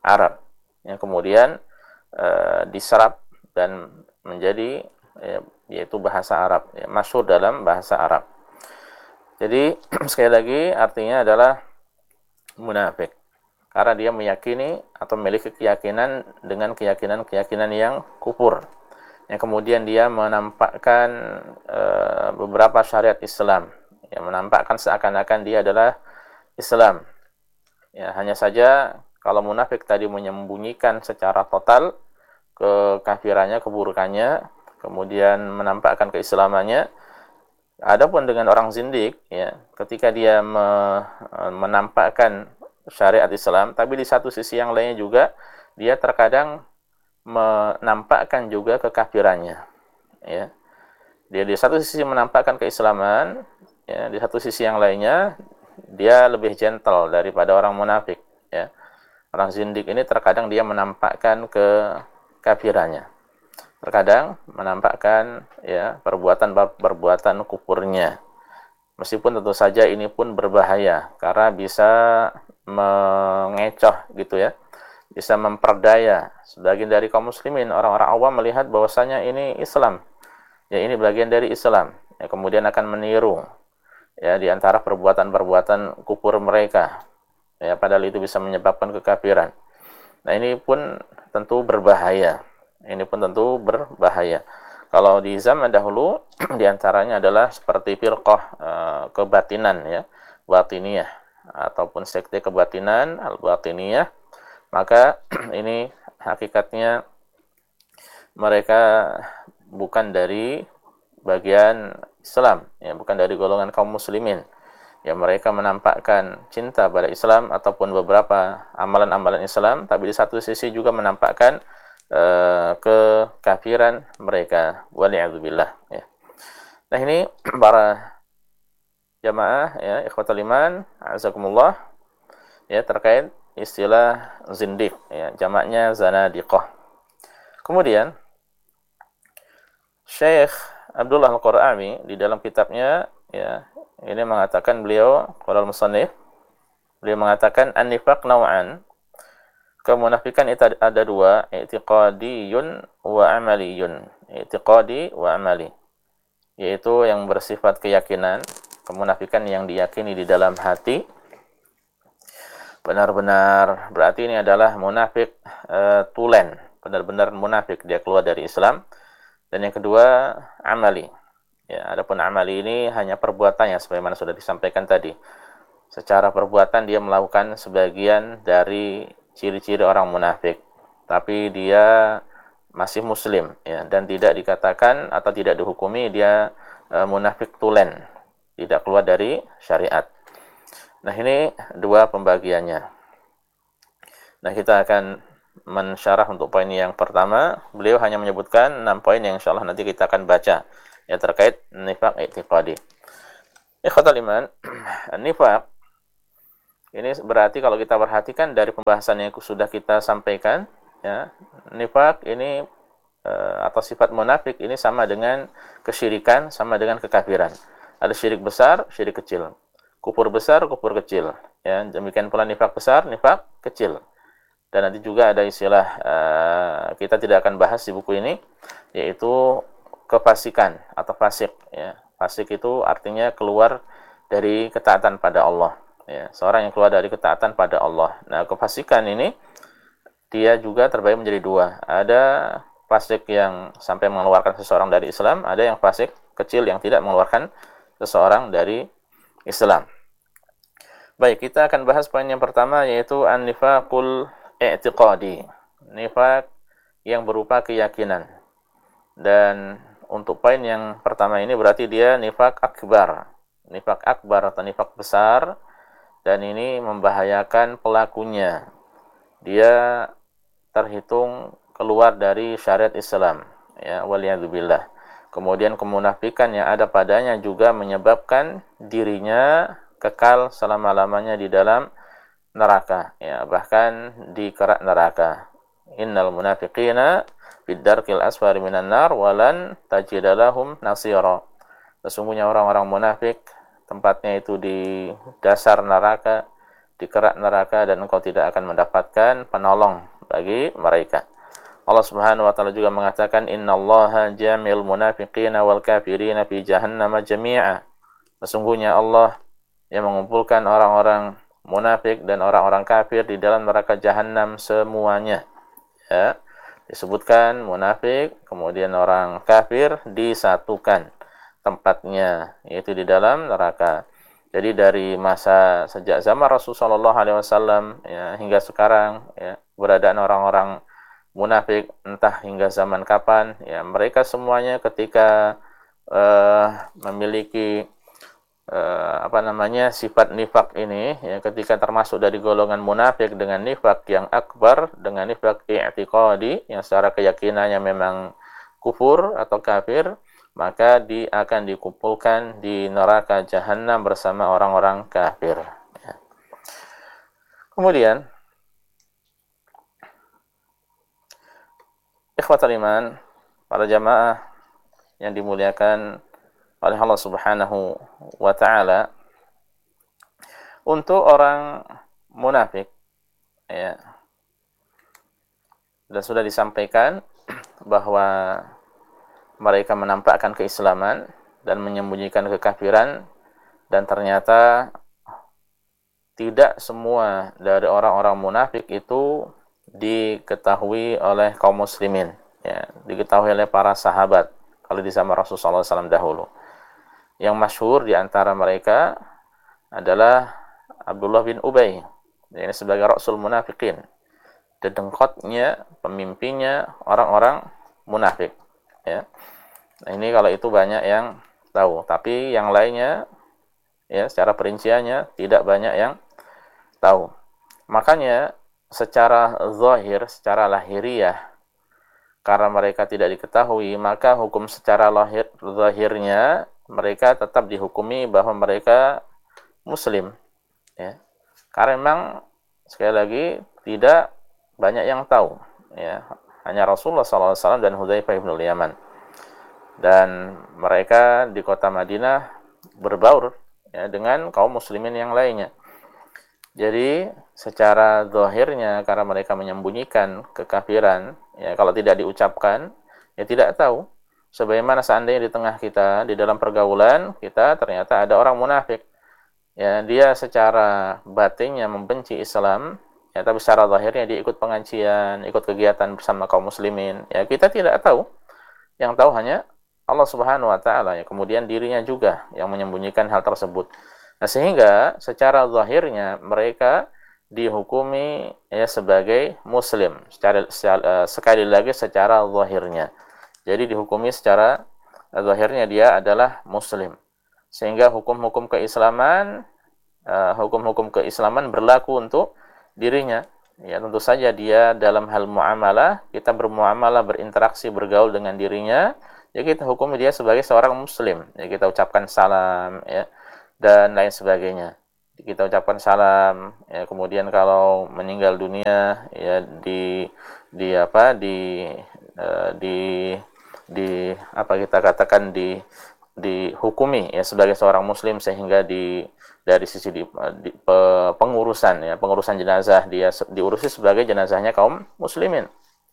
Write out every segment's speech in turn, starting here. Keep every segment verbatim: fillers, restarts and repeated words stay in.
Arab. Yang kemudian uh, diserap dan menjadi ya, yaitu bahasa Arab, ya, masyhur dalam bahasa Arab. Jadi sekali lagi artinya adalah munafik. Karena dia meyakini atau memiliki keyakinan dengan keyakinan-keyakinan yang kufur. Yang kemudian dia menampakkan e, beberapa syariat Islam, yang menampakkan seakan-akan dia adalah Islam. Ya, hanya saja kalau munafik tadi menyembunyikan secara total kekafirannya, keburukannya, kemudian menampakkan keislamannya. Adapun dengan orang zindik, ya, ketika dia me, menampakkan syariat Islam, tapi di satu sisi yang lainnya juga dia terkadang menampakkan juga kekafirannya, ya. Dia di satu sisi menampakkan keislaman, ya, di satu sisi yang lainnya dia lebih gentle daripada orang munafik, ya. Orang zindik ini terkadang dia menampakkan kekafirannya, terkadang menampakkan ya perbuatan-perbuatan kufurnya. Meskipun tentu saja ini pun berbahaya karena bisa mengecoh gitu ya, bisa memperdaya sebagian dari kaum muslimin. Orang-orang awam melihat bahwasanya ini Islam, ya ini bagian dari Islam, ya, kemudian akan meniru ya di antara perbuatan-perbuatan kufur mereka, ya padahal itu bisa menyebabkan kekafiran. Nah ini pun tentu berbahaya, ini pun tentu berbahaya. Kalau di zaman dahulu di antaranya adalah seperti firqah e, kebatinan ya, batiniyah ataupun sekte kebatinan al-batiniyah, maka ini hakikatnya mereka bukan dari bagian Islam, ya bukan dari golongan kaum muslimin. Ya mereka menampakkan cinta pada Islam ataupun beberapa amalan-amalan Islam, tapi di satu sisi juga menampakkan uh, kekafiran mereka. Waliyadzubillah. Ya. Nah ini para jamaah ya ikhwatul iman, azakumullah, ya terkait istilah zindiq, ya jamaknya zanadiqah. Kemudian Syekh Abdullah Al-Qur'ami di dalam kitabnya ya ini mengatakan, beliau qala al-musannif, beliau mengatakan an-nifaq naw'an, kemunafikan itu ada dua, i'tiqadiyun wa amaliyun, i'tiqadi wa amali, yaitu yang bersifat keyakinan, kemunafikan yang diyakini di dalam hati benar-benar, berarti ini adalah munafik e, tulen, benar-benar munafik, dia keluar dari Islam. Dan yang kedua amali. Ya, adapun amali ini hanya perbuatannya sebagaimana sudah disampaikan tadi. Secara perbuatan dia melakukan sebagian dari ciri-ciri orang munafik, tapi dia masih muslim ya, dan tidak dikatakan atau tidak dihukumi dia e, munafik tulen, tidak keluar dari syariat. Nah, ini dua pembagiannya. Nah, kita akan mensyarah untuk poin yang pertama. Beliau hanya menyebutkan enam poin yang insyaallah nanti kita akan baca ya terkait nifaq i'tiqadi. Ikhwatul iman, nifaq ini berarti kalau kita perhatikan dari pembahasan yang sudah kita sampaikan ya, nifaq ini e, atau sifat munafik ini sama dengan kesyirikan, sama dengan kekafiran. Ada syirik besar, syirik kecil. Kufur besar, kufur kecil. Ya, demikian pula nifaq besar, nifaq kecil. Dan nanti juga ada istilah uh, kita tidak akan bahas di buku ini, yaitu kefasikan atau fasik. Ya. Fasik itu artinya keluar dari ketaatan pada Allah. Ya. Seorang yang keluar dari ketaatan pada Allah. Nah, kefasikan ini dia juga terbagi menjadi dua. Ada fasik yang sampai mengeluarkan seseorang dari Islam, ada yang fasik kecil yang tidak mengeluarkan seseorang dari Islam. Baik, kita akan bahas poin yang pertama, yaitu an-nifaqul i'tiqadi, nifaq yang berupa keyakinan. Dan untuk poin yang pertama ini berarti dia nifaq akbar, nifaq akbar atau nifaq besar, dan ini membahayakan pelakunya. Dia terhitung keluar dari syariat Islam, ya waliyadzubillah. Kemudian kemunafikan yang ada padanya juga menyebabkan dirinya kekal selama-lamanya di dalam neraka, ya bahkan di kerak neraka. Innal munafiqina fid darkil asfali minan nar walan tajida lahum nasira. Sesungguhnya orang-orang munafik tempatnya itu di dasar neraka di kerak neraka dan engkau tidak akan mendapatkan penolong bagi mereka. Allah Subhanahu wa taala juga mengatakan innallaha jami'ul munafiqina wal kafirina fi jahannam jami'a. Sesungguhnya Allah yang mengumpulkan orang-orang munafik dan orang-orang kafir di dalam neraka jahanam semuanya. Ya, disebutkan munafik, kemudian orang kafir disatukan tempatnya, yaitu di dalam neraka. Jadi dari masa sejak zaman Rasulullah shallallahu alaihi wasallam ya, hingga sekarang ya, keberadaan orang-orang munafik entah hingga zaman kapan ya, mereka semuanya ketika uh, memiliki Uh, apa namanya sifat nifak ini ya, ketika termasuk dari golongan munafik dengan nifak yang akbar, dengan nifak i'tiqadi yang secara keyakinannya memang kufur atau kafir, maka dia akan dikumpulkan di neraka jahanam bersama orang-orang kafir ya. Kemudian ikhwatul iman, para jamaah yang dimuliakan oleh Allah Subhanahu wa taala, untuk orang munafik ya, dan sudah disampaikan bahwa mereka menampakkan keislaman dan menyembunyikan kekafiran, dan ternyata tidak semua dari orang-orang munafik itu diketahui oleh kaum muslimin ya, diketahui oleh para sahabat kalau di zaman Rasulullah shallallahu alaihi wasallam dahulu. Yang masyhur di antara mereka adalah Abdullah bin Ubay, ini sebagai Rasul Munafikin, dedengkotnya, pemimpinnya orang-orang munafik ya. Nah, ini kalau itu banyak yang tahu, tapi yang lainnya ya secara perinciannya tidak banyak yang tahu. Makanya secara zahir, secara lahiriah, karena mereka tidak diketahui, maka hukum secara lahir zahirnya mereka tetap dihukumi bahwa mereka muslim ya. Karena memang sekali lagi tidak banyak yang tahu ya, hanya Rasulullah shallallahu alaihi wasallam dan Hudzaifah bin Yaman, dan mereka di kota Madinah berbaur ya dengan kaum muslimin yang lainnya. Jadi secara zahirnya karena mereka menyembunyikan kekafiran ya, kalau tidak diucapkan ya tidak tahu. Sebagaimana seandainya di tengah kita, di dalam pergaulan kita ternyata ada orang munafik ya, dia secara batinnya membenci Islam ya, tapi secara zahirnya dia ikut pengajian, ikut kegiatan bersama kaum muslimin ya, kita tidak tahu. Yang tahu hanya Allah Subhanahu wa taala ya, kemudian dirinya juga yang menyembunyikan hal tersebut. Nah, sehingga secara zahirnya mereka dihukumi ya sebagai muslim secara, secara sekali lagi secara zahirnya. Jadi dihukumi secara zahirnya dia adalah muslim. Sehingga hukum-hukum keislaman uh, hukum-hukum keislaman berlaku untuk dirinya. Ya, tentu saja dia dalam hal muamalah, kita bermuamalah, berinteraksi, bergaul dengan dirinya, ya kita hukumi dia sebagai seorang muslim. Ya, kita ucapkan salam ya, dan lain sebagainya. Kita ucapkan salam ya, kemudian kalau meninggal dunia ya di di apa di uh, di di apa kita katakan di dihukumi ya sebagai seorang muslim, sehingga di dari sisi di, di pe, pengurusan ya pengurusan jenazah dia diurusi sebagai jenazahnya kaum muslimin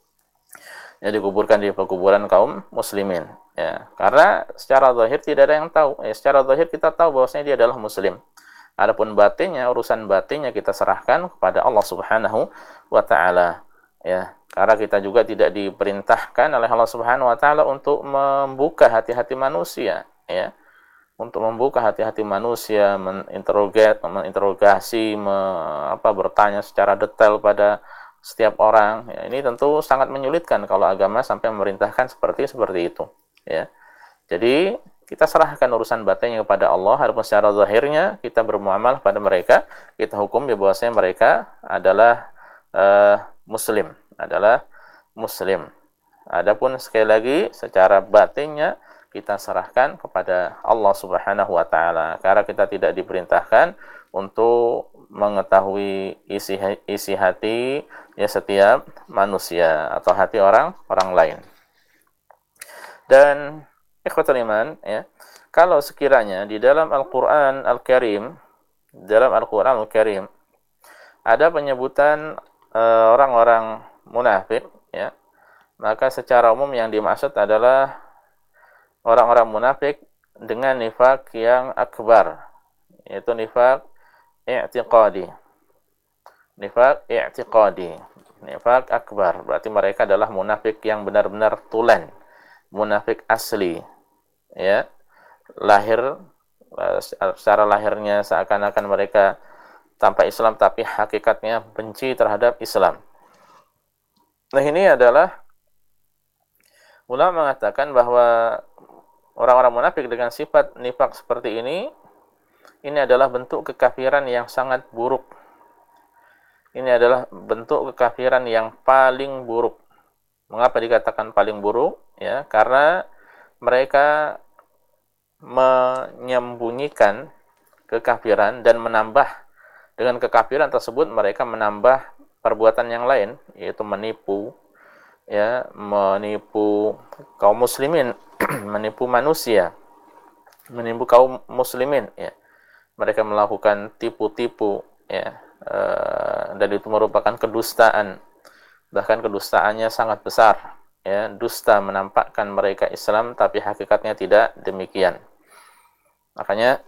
ya, dikuburkan di pekuburan kaum muslimin ya, karena secara zahir tidak ada yang tahu ya, secara zahir kita tahu bahwasanya dia adalah muslim. Adapun batinnya, urusan batinnya kita serahkan kepada Allah Subhanahu wa taala ya, karena kita juga tidak diperintahkan oleh Allah Subhanahu wa taala untuk membuka hati-hati manusia ya, untuk membuka hati-hati manusia, menginterogasi, menginterogasi me, apa bertanya secara detail pada setiap orang ya, ini tentu sangat menyulitkan kalau agama sampai memerintahkan seperti seperti itu ya. Jadi kita serahkan urusan batinnya kepada Allah, adapun secara zahirnya kita bermuamalah pada mereka, kita hukum ya bahwasanya mereka adalah uh, muslim, adalah muslim. Adapun sekali lagi secara batinnya kita serahkan kepada Allah Subhanahu wa taala, karena kita tidak diperintahkan untuk mengetahui isi isi hati ya setiap manusia atau hati orang orang lain. Dan ikhwatul iman ya, kalau sekiranya di dalam Al-Qur'an Al-Karim, dalam Al-Qur'an Al-Karim ada penyebutan uh, orang-orang munafik, ya, maka secara umum yang dimaksud adalah orang-orang munafik dengan nifak yang akbar, yaitu nifak i'tiqadi. Nifak i'tiqadi, nifak akbar, berarti mereka adalah munafik yang benar-benar tulen, munafik asli, ya, lahir secara lahirnya seakan-akan mereka tanpa Islam, tapi hakikatnya benci terhadap Islam. Nah, ini adalah ulama mengatakan bahwa orang-orang munafik dengan sifat nifak seperti ini, ini adalah bentuk kekafiran yang sangat buruk. Ini adalah bentuk kekafiran yang paling buruk. Mengapa dikatakan paling buruk? Ya, karena mereka menyembunyikan kekafiran dan menambah dengan kekafiran tersebut mereka menambah perbuatan yang lain, yaitu menipu, ya, menipu kaum muslimin, menipu manusia, menipu kaum muslimin, ya. Mereka melakukan tipu-tipu, ya, uh, dan itu merupakan kedustaan. Bahkan kedustaannya sangat besar, ya. Dusta menampakkan mereka Islam tapi hakikatnya tidak demikian. Makanya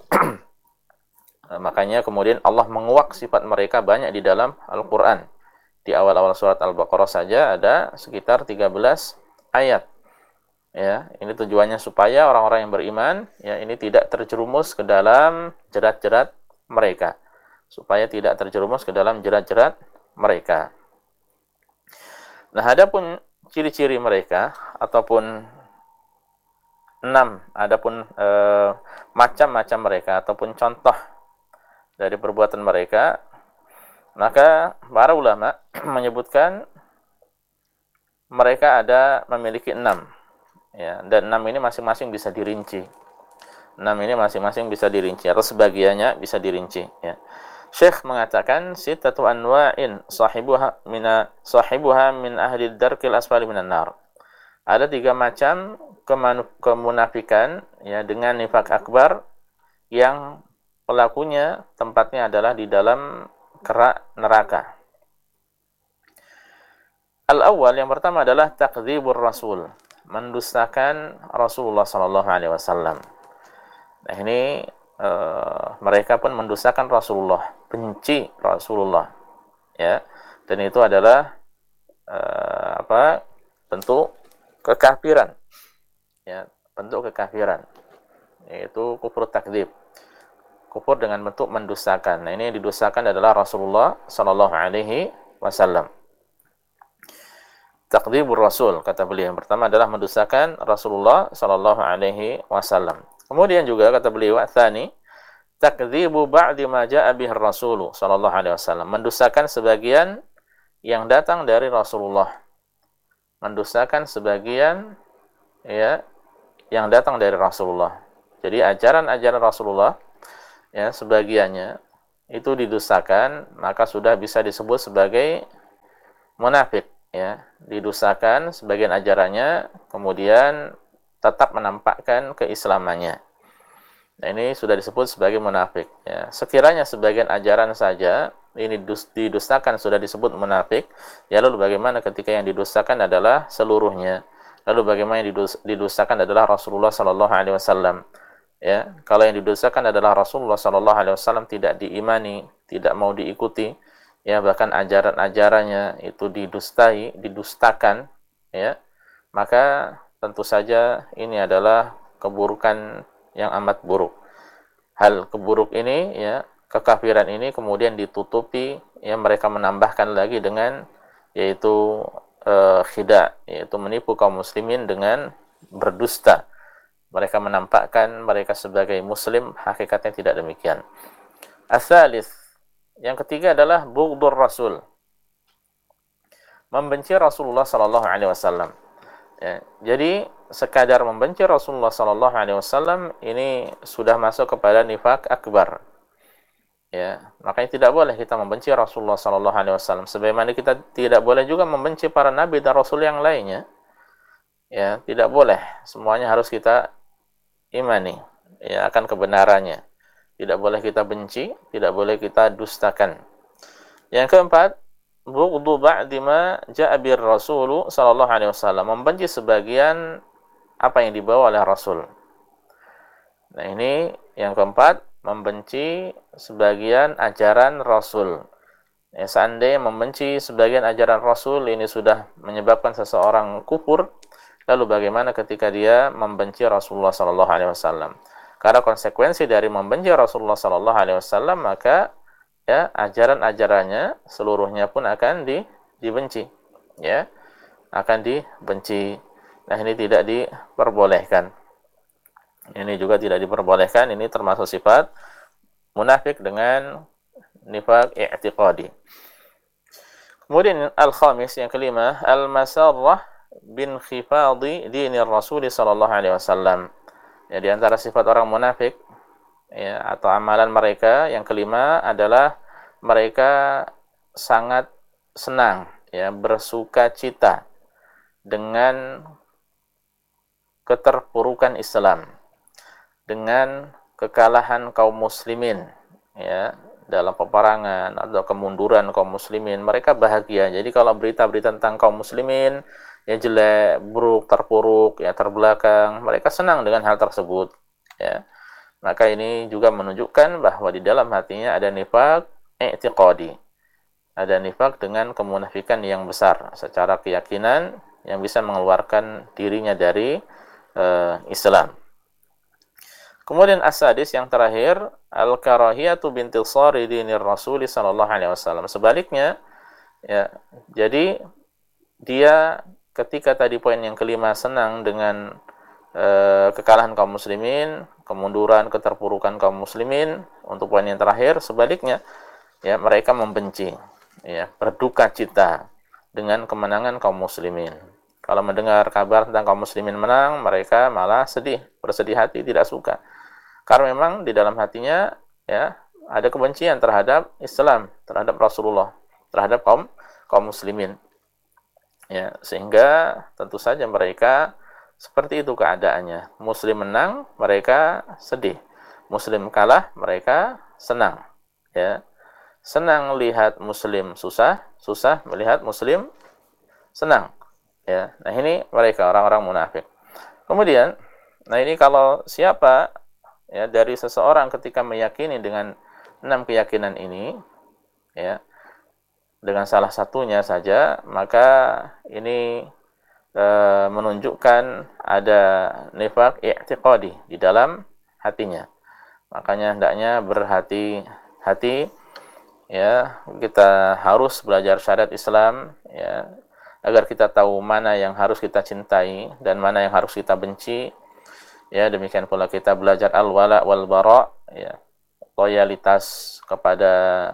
makanya kemudian Allah menguak sifat mereka banyak di dalam Al-Qur'an. Di awal-awal surat Al-Baqarah saja ada sekitar tiga belas ayat. Ya, ini tujuannya supaya orang-orang yang beriman, ya, ini tidak terjerumus ke dalam jerat-jerat mereka. Supaya tidak terjerumus ke dalam jerat-jerat mereka. Nah, adapun ciri-ciri mereka ataupun enam, adapun e, macam-macam mereka ataupun contoh dari perbuatan mereka, maka para ulama menyebutkan mereka ada memiliki enam. Ya, dan enam ini masing-masing bisa dirinci. Enam ini masing-masing bisa dirinci atau sebagiannya bisa dirinci, ya. Syekh mengatakan sittatu anwa'in sahibuha mina sahibuha min ahli darkil asfali minan nar. Ada tiga macam kemunafikan, ya, dengan nifak akbar yang pelakunya tempatnya adalah di dalam kerak neraka. Al-awwal, yang pertama adalah takdzibur rasul, mendustakan Rasulullah sallallahu alaihi wasallam. Nah, ini uh, mereka pun mendustakan Rasulullah, benci Rasulullah, ya. Dan itu adalah uh, apa? bentuk kekafiran. Ya, bentuk kekafiran. Yaitu kufur takdzib. Kufur dengan bentuk mendustakan. Nah, ini yang didustakan adalah Rasulullah sallallahu alaihi wasallam. Takdzibur Rasul, kata beliau, yang pertama adalah mendustakan Rasulullah sallallahu alaihi wasallam. Kemudian juga kata beliau, tsani, takdzibu ba'di ma jaa'a bihi Rasul sallallahu alaihi wasallam, mendustakan sebagian yang datang dari Rasulullah. Mendustakan sebagian, ya, yang datang dari Rasulullah. Jadi ajaran-ajaran Rasulullah, ya, sebagiannya itu didustakan, maka sudah bisa disebut sebagai munafik, ya. Didustakan sebagian ajarannya, kemudian tetap menampakkan keislamannya. Nah, ini sudah disebut sebagai munafik, ya. Sekiranya sebagian ajaran saja ini didustakan sudah disebut munafik, ya, lalu bagaimana ketika yang didustakan adalah seluruhnya? Lalu bagaimana yang didustakan adalah Rasulullah sallallahu alaihi wasallam? Ya, kalau yang didustakan adalah Rasulullah sallallahu alaihi wasallam tidak diimani, tidak mau diikuti, ya, bahkan ajaran-ajarannya itu didustai, didustakan, ya, maka tentu saja ini adalah keburukan yang amat buruk. Hal keburuk ini, ya, kekafiran ini kemudian ditutupi, ya, mereka menambahkan lagi dengan yaitu uh, khida, yaitu menipu kaum muslimin dengan berdusta. Mereka menampakkan mereka sebagai muslim, hakikatnya tidak demikian. As-salis, yang ketiga adalah bughdhur rasul, membenci Rasulullah sallallahu alaihi wasallam. Ya, jadi sekadar membenci Rasulullah sallallahu alaihi wasallam ini sudah masuk kepada nifak akbar. Ya, makanya tidak boleh kita membenci Rasulullah sallallahu alaihi wasallam, sebagaimana kita tidak boleh juga membenci para nabi dan rasul yang lainnya. Ya, tidak boleh. Semuanya harus kita imani, ya, akan kebenarannya. Tidak boleh kita benci, tidak boleh kita dustakan. Yang keempat, bughdhu ba'di ma ja'a bir Rasul sallallahu alaihi wasallam, membenci sebagian apa yang dibawa oleh Rasul. Nah, ini yang keempat, membenci sebagian ajaran Rasul. Ya, seandainya membenci sebagian ajaran Rasul ini sudah menyebabkan seseorang kufur, lalu bagaimana ketika dia membenci Rasulullah sallallahu alaihi wasallam? Karena konsekuensi dari membenci Rasulullah sallallahu alaihi wasallam, maka ya ajaran-ajarannya seluruhnya pun akan di, dibenci, ya, akan dibenci. Nah, ini tidak diperbolehkan. Ini juga tidak diperbolehkan. Ini termasuk sifat munafik dengan nifaq i'tiqadi. Kemudian al-khamis, yang kelima, al-masarrah bin khifadi dinir Rasul sallallahu alaihi wasallam. Ya, di antara sifat orang munafik ya, atau amalan mereka yang kelima adalah mereka sangat senang, ya, bersuka cita dengan keterpurukan Islam, dengan kekalahan kaum muslimin, ya, dalam peperangan atau kemunduran kaum muslimin. Mereka bahagia. Jadi kalau berita-berita tentang kaum muslimin yang jelek, buruk, terpuruk, ya, terbelakang, mereka senang dengan hal tersebut, ya. Maka ini juga menunjukkan bahwa di dalam hatinya ada nifaq i'tiqadi, ada nifaq dengan kemunafikan yang besar secara keyakinan yang bisa mengeluarkan dirinya dari uh, Islam. Kemudian as-sadis, yang terakhir, al-karahiyatu bintisari dinir Rasul sallallahu alaihi wasallam. Sebaliknya, ya, jadi dia ketika tadi poin yang kelima senang dengan e, kekalahan kaum muslimin, kemunduran, keterpurukan kaum muslimin, untuk poin yang terakhir sebaliknya, ya, mereka membenci, ya, berduka cita dengan kemenangan kaum muslimin. Kalau mendengar kabar tentang kaum muslimin menang, mereka malah sedih, bersedih hati, tidak suka. Karena memang di dalam hatinya, ya, ada kebencian terhadap Islam, terhadap Rasulullah, terhadap kaum kaum muslimin. Ya, sehingga tentu saja mereka seperti itu keadaannya. Muslim menang, mereka sedih. Muslim kalah, mereka senang. Ya. Senang lihat muslim susah, susah melihat muslim senang. Ya, nah ini mereka orang-orang munafik. Kemudian, nah ini kalau siapa, ya, dari seseorang ketika meyakini dengan enam keyakinan ini, ya, dengan salah satunya saja, maka ini e, menunjukkan ada nifaq i'tiqadi di dalam hatinya. Makanya hendaknya berhati-hati, ya, kita harus belajar syariat Islam, ya, agar kita tahu mana yang harus kita cintai dan mana yang harus kita benci. Ya, demikian pula kita belajar al-wala wal bara, ya, loyalitas kepada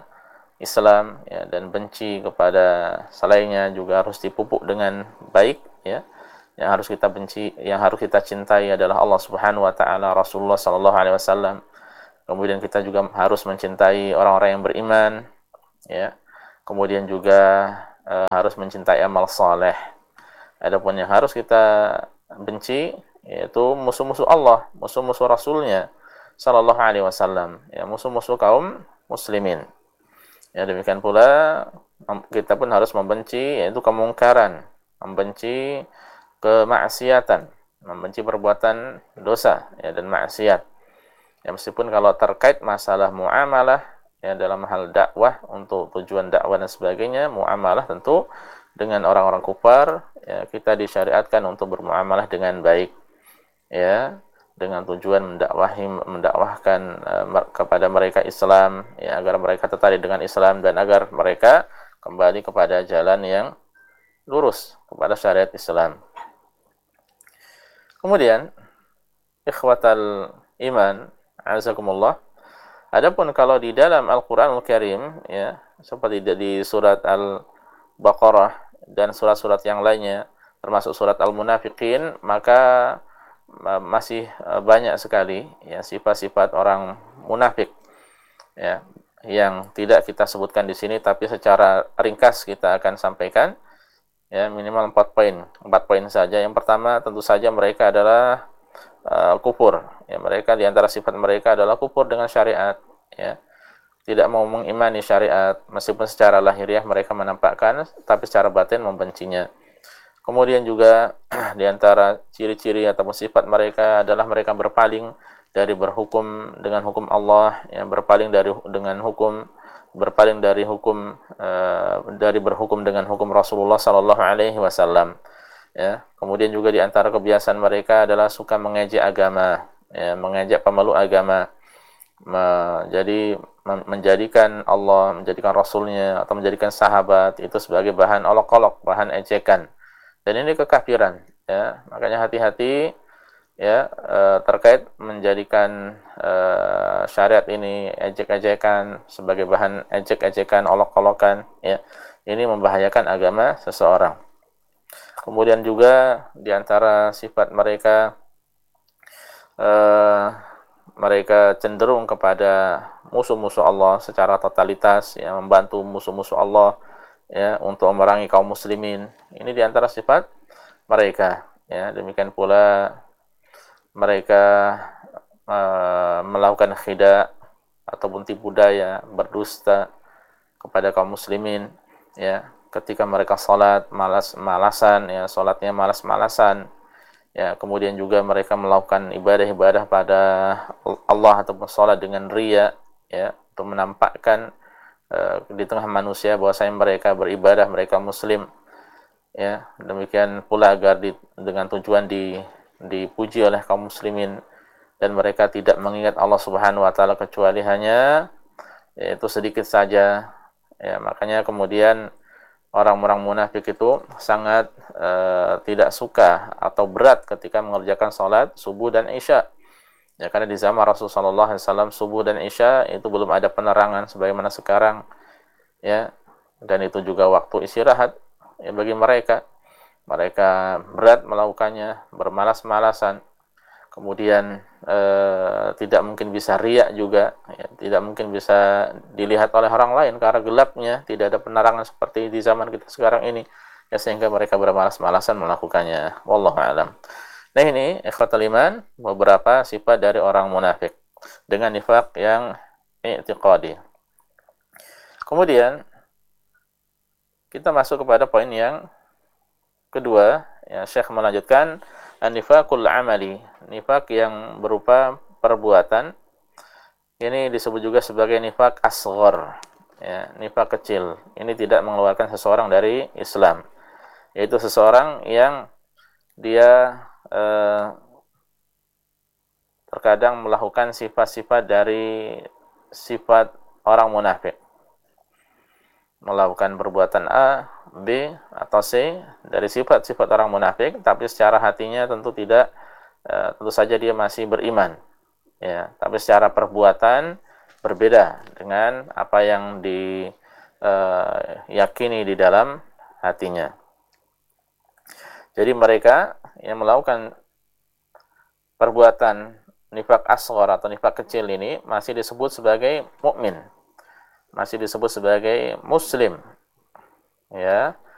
Islam, ya, dan benci kepada selainnya juga harus dipupuk dengan baik, ya. Yang harus kita benci, yang harus kita cintai adalah Allah Subhanahu wa taala, Rasulullah sallallahu alaihi wasallam. Kemudian kita juga harus mencintai orang-orang yang beriman, ya. Kemudian juga e, harus mencintai amal saleh. Adapun yang harus kita benci yaitu musuh-musuh Allah, musuh-musuh Rasulnya sallallahu alaihi wasallam, ya, musuh-musuh kaum muslimin. Ya, demikian pula kita pun harus membenci yaitu kemungkaran, membenci kemaksiatan, membenci perbuatan dosa, ya, dan maksiat. Ya, meskipun kalau terkait masalah muamalah, ya, dalam hal dakwah untuk tujuan dakwah dan sebagainya, muamalah tentu dengan orang-orang kufar, ya, kita disyariatkan untuk bermuamalah dengan baik, ya, dengan tujuan mendakwahi mendakwahkan uh, kepada mereka Islam, ya, agar mereka tertarik dengan Islam dan agar mereka kembali kepada jalan yang lurus, kepada syariat Islam. Kemudian ikhwatal iman, azakumullah, adapun kalau di dalam Al-Qur'anul Karim, ya, seperti di surat Al-Baqarah dan surat-surat yang lainnya termasuk surat Al-Munafiqin, maka masih banyak sekali, ya, sifat-sifat orang munafik, ya, yang tidak kita sebutkan di sini, tapi secara ringkas kita akan sampaikan, ya, minimal empat poin, empat poin saja. Yang pertama tentu saja mereka adalah uh, kufur, ya, mereka diantara sifat mereka adalah kufur dengan syariat, ya, tidak mau mengimani syariat, meskipun secara lahiriah mereka menampakkan, tapi secara batin membencinya. Kemudian juga di antara ciri-ciri ataupun sifat mereka adalah mereka berpaling dari berhukum dengan hukum Allah, ya, berpaling dari dengan hukum berpaling dari hukum uh, dari berhukum dengan hukum Rasulullah sallallahu alaihi wasallam. Ya, kemudian juga di antara kebiasaan mereka adalah suka mengejek agama, ya, mengejek pemeluk agama. Jadi menjadikan Allah, menjadikan Rasulnya atau menjadikan sahabat itu sebagai bahan olok-olok, bahan ejekan. Dan ini kekafiran, ya. Makanya hati-hati, ya, e, terkait menjadikan e, syariat ini ejek-ejekan, sebagai bahan ejek-ejekan, olok-olokan, ya. Ini membahayakan agama seseorang. Kemudian juga di antara sifat mereka, e, mereka cenderung kepada musuh-musuh Allah secara totalitas, ya, membantu musuh-musuh Allah, ya, untuk memerangi kaum muslimin. Ini di antara sifat mereka, ya. Demikian pula mereka uh, melakukan khida ataupun tipu daya, berdusta kepada kaum muslimin, ya. Ketika mereka salat malas-malasan, ya, salatnya malas-malasan. Ya, kemudian juga mereka melakukan ibadah-ibadah pada Allah ataupun salat dengan riya, ya, untuk menampakkan uh, di tengah manusia bahwasanya mereka beribadah, mereka muslim, ya. Demikian pula agar di, dengan tujuan di, dipuji oleh kaum muslimin, dan mereka tidak mengingat Allah Subhanahu wa taala kecuali hanya yaitu sedikit saja, ya. Makanya kemudian orang-orang munafik itu sangat uh, tidak suka atau berat ketika mengerjakan salat subuh dan isya. Ya, karena di zaman Rasulullah sallallahu alaihi wasallam subuh dan isya itu belum ada penerangan sebagaimana sekarang, ya. Dan itu juga waktu istirahat, ya, bagi mereka. Mereka berat melakukannya, bermalas-malasan. Kemudian eh, tidak mungkin bisa riya juga, ya, tidak mungkin bisa dilihat oleh orang lain karena gelapnya, tidak ada penerangan seperti di zaman kita sekarang ini, ya, sehingga mereka bermalas-malasan melakukannya. Wallahu a'lam. Nah, ini ikhwatul iman, beberapa sifat dari orang munafik dengan nifaq yang i'tiqadi. Kemudian kita masuk kepada poin yang kedua, ya. Syekh melanjutkan an-nifaqul amali, nifaq yang berupa perbuatan. Ini disebut juga sebagai nifaq asghar, ya, nifaq kecil. Ini tidak mengeluarkan seseorang dari Islam, yaitu seseorang yang dia eh, terkadang melakukan sifat-sifat dari sifat orang munafik, melakukan perbuatan A, B, atau C dari sifat-sifat orang munafik, tapi secara hatinya tentu tidak, e, tentu saja dia masih beriman, ya. Tapi secara perbuatan berbeda dengan apa yang diyakini di dalam hatinya. Jadi mereka yang melakukan perbuatan nifaq asghar atau nifaq kecil ini masih disebut sebagai mukmin, masih disebut sebagai muslim, ya.